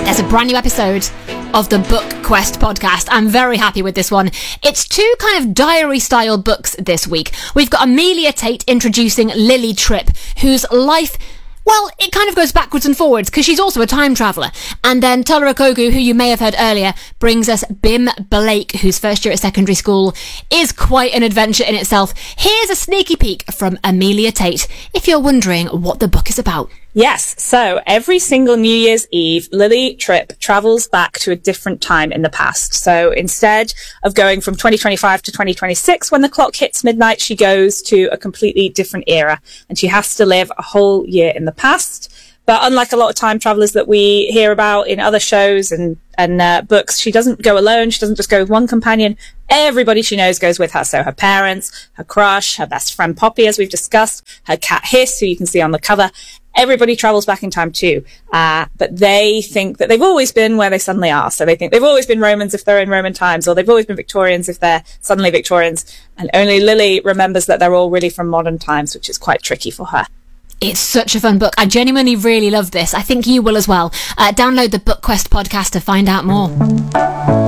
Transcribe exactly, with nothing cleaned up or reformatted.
There's a brand new episode of the Book Quest podcast. I'm very happy with this one. It's two kind of diary-style books this week. We've got Amelia Tate introducing Lily Tripp, whose life... well, it kind of goes backwards and forwards because she's also a time traveller. And then Tola Kogu, who you may have heard earlier, brings us Bim Blake, whose first year at secondary school is quite an adventure in itself. Here's a sneaky peek from Amelia Tate, if you're wondering what the book is about. Yes, so every single New Year's Eve, Lily Tripp travels back to a different time in the past. So instead of going from twenty twenty-five to twenty twenty-six, when the clock hits midnight, she goes to a completely different era, and she has to live a whole year in the past. But unlike a lot of time travelers that we hear about in other shows and, and uh, books, she doesn't go alone. She doesn't just go with one companion. Everybody she knows goes with her. So her parents, her crush, her best friend Poppy, as we've discussed, her cat Hiss, who you can see on the cover. Everybody travels back in time too. Uh, but they think that they've always been where they suddenly are. So they think they've always been Romans if they're in Roman times, or they've always been Victorians if they're suddenly Victorians. And only Lily remembers that they're all really from modern times, which is quite tricky for her. It's such a fun book. I genuinely really love this. I think you will as well. Uh, download the Book Quest podcast to find out more.